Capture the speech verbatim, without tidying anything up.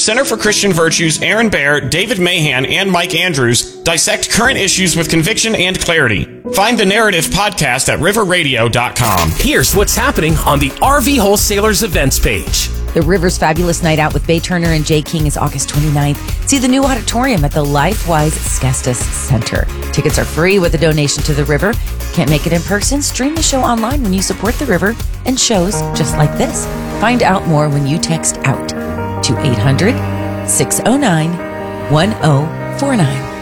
Center for Christian Virtues, Aaron Baer, David Mahan, and Mike Andrews dissect current issues with conviction and clarity. Find the Narrative podcast at river radio dot com. Here's what's happening on the R V Wholesalers events page. The River's Fabulous Night Out with Bay Turner and Jay King is August twenty-ninth. See the new auditorium at the LifeWise Skestas Center. Tickets are free with a donation to the River. Can't make it in person? Stream the show online when you support the River and shows just like this. Find out more when you text OUT to eight hundred, six oh nine, one oh four nine.